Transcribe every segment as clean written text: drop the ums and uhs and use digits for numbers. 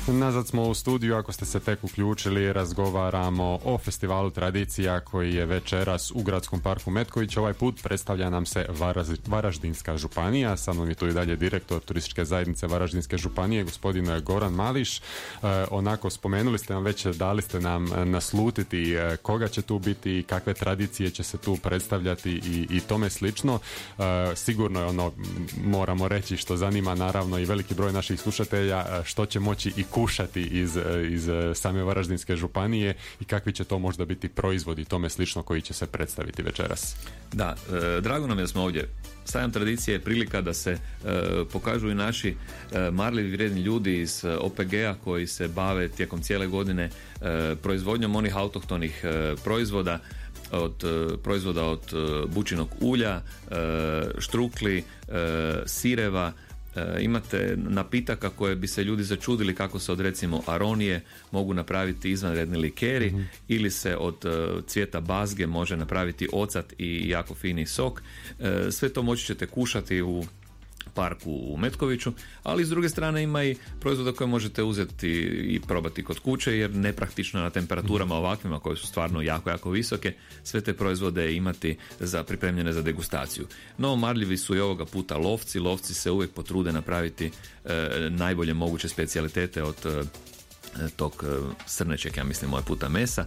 Nazad smo u studiju, ako ste se tek uključili, razgovaramo o festivalu Tradicija koji je večeras u Gradskom parku Metković. Ovaj put predstavlja nam se Varaždinska županija. Sa mnom je tu i dalje direktor turističke zajednice Varaždinske županije, gospodin Goran Mališ. Onako, spomenuli ste nam već, dali ste nam naslutiti koga će tu biti, kakve tradicije će se tu predstavljati i tome slično. Sigurno je ono, moramo reći, što zanima naravno i veliki broj naših slušatelja, što će moći i kušati iz same Varaždinske županije i kakvi će to možda biti proizvodi i tome slično koji će se predstaviti večeras. Da, drago nam je da smo ovdje. Sajam Tradicije je prilika da se pokažu i naši marljivi vrijedni ljudi iz OPG-a koji se bave tijekom cijele godine proizvodnjom onih autohtonih proizvoda, od bućinog ulja, štrukli, sireva. Imate napitaka koje bi se ljudi začudili kako se od recimo aronije mogu napraviti izvanredni likeri, ili se od cvijeta bazge može napraviti ocat i jako fini sok. Sve to moći ćete kušati u parku u Metkoviću, ali s druge strane ima i proizvoda koje možete uzeti i probati kod kuće, jer nepraktično na temperaturama ovakvima koje su stvarno jako, jako visoke, sve te proizvode imati pripremljene za degustaciju. No, marljivi su i ovoga puta lovci se uvijek potrude napraviti najbolje moguće specijalitete od tog srnećeg, ja mislim, ovaj puta mesa.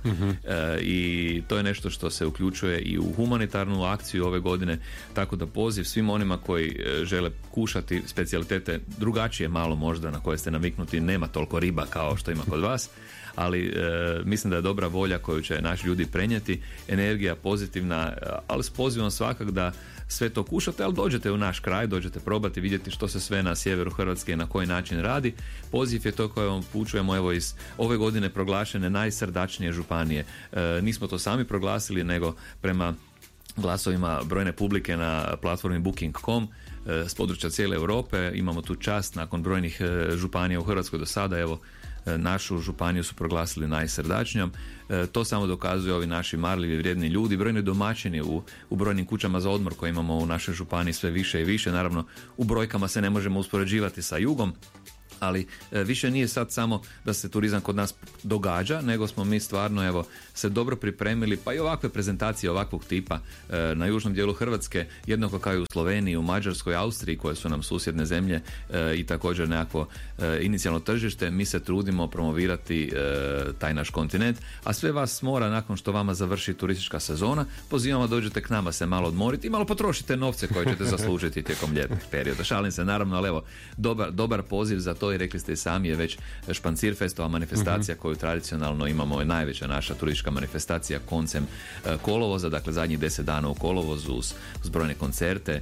I to je nešto što se uključuje i u humanitarnu akciju ove godine, tako da poziv svim onima koji žele kušati specijalitete drugačije malo možda na koje ste naviknuti, nema toliko riba kao što ima kod vas, ali mislim da je dobra volja koju će naši ljudi prenijeti, energija pozitivna, ali s pozivom svakak da sve to kušate, ali dođete u naš kraj, dođete probati, vidjeti što se sve na sjeveru Hrvatske i na koji način radi. Poziv je to koje vam upućujemo evo iz ove godine proglašene najsrdačnije županije. Nismo to sami proglasili, nego prema glasovima brojne publike na platformi Booking.com s područja cijele Europe. Imamo tu čast nakon brojnih županija u Hrvatskoj do sada, evo našu županiju su proglasili najsrdačnijom. To samo dokazuje ovi naši marljivi vrijedni ljudi, brojni domaćini u brojnim kućama za odmor koje imamo u našoj županiji sve više i više. Naravno, u brojkama se ne možemo uspoređivati sa jugom, ali više nije sad samo da se turizam kod nas događa, nego smo mi stvarno evo se dobro pripremili, pa i ovakve prezentacije ovakvog tipa na južnom dijelu Hrvatske, jednako kao i u Sloveniji, u Mađarskoj, Austriji, koje su nam susjedne zemlje i također nekakvo inicijalno tržište. Mi se trudimo promovirati taj naš kontinent, a sve vas mora, nakon što vama završi turistička sezona, pozivamo da dođete k nama se malo odmoriti i malo potrošite novce koje ćete zaslužiti tijekom ljetnog perioda. Šalim se naravno, ali evo, dobar poziv za to, i rekli ste i sami, je već Špancirfest, ova manifestacija koju tradicionalno imamo, je najveća naša turistička manifestacija koncem kolovoza, dakle zadnjih 10 dana u kolovozu uz brojne koncerte,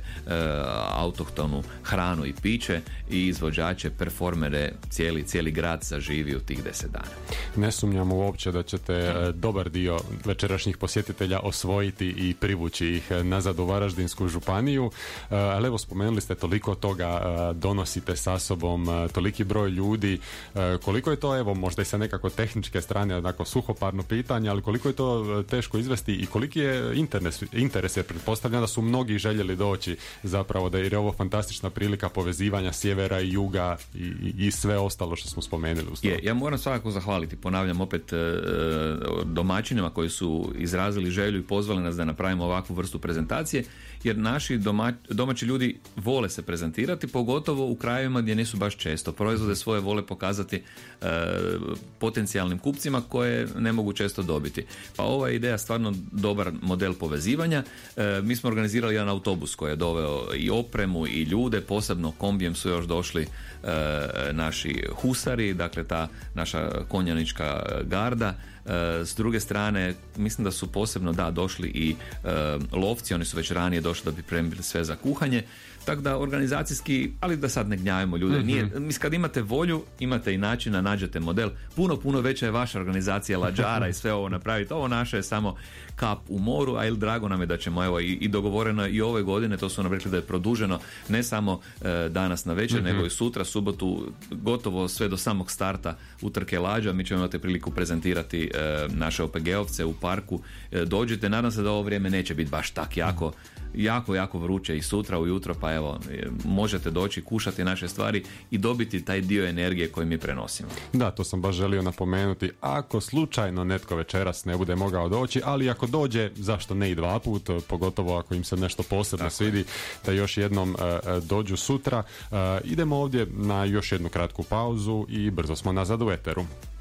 autohtonu hranu i piće i izvođače, performere, cijeli grad zaživi u tih 10 dana. Ne sumnjamo uopće da ćete dobar dio večerašnjih posjetitelja osvojiti i privući ih nazad u Varaždinsku županiju, ali evo, spomenuli ste toliko toga donosite sa sobom, toliki broj ljudi, koliko je to, evo, možda i sa nekako tehničke strane, onako suhoparno pitanje, ali koliko je to teško izvesti i koliki je interes, jer pretpostavljam da su mnogi željeli doći zapravo, da jer je ovo fantastična prilika povezivanja sjevera i juga i sve ostalo što smo spomenuli. Ja moram svakako zahvaliti, ponavljam opet, domaćinima koji su izrazili želju i pozvali nas da napravimo ovakvu vrstu prezentacije, jer naši domaći ljudi vole se prezentirati, pogotovo u krajevima gdje nisu baš često. Proizvode svoje vole pokazati potencijalnim kupcima koje ne mogu često dobiti. Pa ova je ideja stvarno dobar model povezivanja. Mi smo organizirali jedan autobus koji je doveo i opremu i ljude, posebno kombijem su još došli naši husari, dakle ta naša konjanička garda. S druge strane, mislim da su posebno došli i lovci, oni su već ranije došli da bi pripremili sve za kuhanje. Tako da organizacijski, ali da sad ne gnjavimo ljude, kad imate volju, imate i načina, nađete model. Puno veća je vaša organizacija lađara i sve ovo napraviti. Ovo naše je samo kap u moru, a drago nam je da ćemo, evo, i dogovoreno i ove godine, to su nam rekli da je produženo ne samo danas na večer, nego i sutra, subotu, gotovo sve do samog starta utrke lađa. Mi ćemo imati priliku prezentirati naše OPG-ovce u parku. Dođite, nadam se da ovo vrijeme neće biti baš tak jako vruće i sutra ujutro, pa evo, možete doći, kušati naše stvari i dobiti taj dio energije koji mi prenosimo. Da, to sam baš želio napomenuti. Ako slučajno netko večeras ne bude mogao doći, ali ako dođe, zašto ne i 2 put, pogotovo ako im se nešto posebno svidi, da još jednom dođu sutra. Idemo ovdje na još jednu kratku pauzu i brzo smo nazad u eteru.